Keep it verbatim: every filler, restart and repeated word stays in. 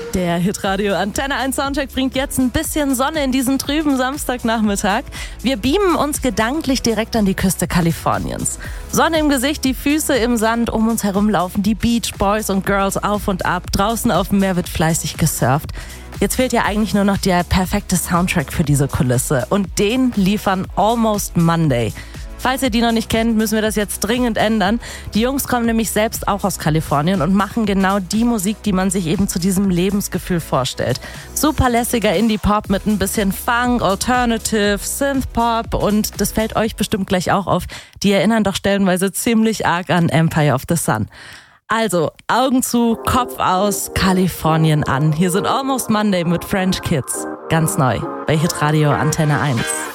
Der Hitradio Antenne eins Soundcheck bringt jetzt ein bisschen Sonne in diesen trüben Samstagnachmittag. Wir beamen uns gedanklich direkt an die Küste Kaliforniens. Sonne im Gesicht, die Füße im Sand, um uns herum laufen die Beach Boys und Girls auf und ab. Draußen auf dem Meer wird fleißig gesurft. Jetzt fehlt ja eigentlich nur noch der perfekte Soundtrack für diese Kulisse. Und den liefern Almost Monday. Falls ihr die noch nicht kennt, müssen wir das jetzt dringend ändern. Die Jungs kommen nämlich selbst auch aus Kalifornien und machen genau die Musik, die man sich eben zu diesem Lebensgefühl vorstellt. Super lässiger Indie-Pop mit ein bisschen Funk, Alternative, Synth-Pop und das fällt euch bestimmt gleich auch auf. Die erinnern doch stellenweise ziemlich arg an Empire of the Sun. Also, Augen zu, Kopf aus, Kalifornien an. Hier sind Almost Monday mit French Kids. Ganz neu bei Hitradio Antenne eins.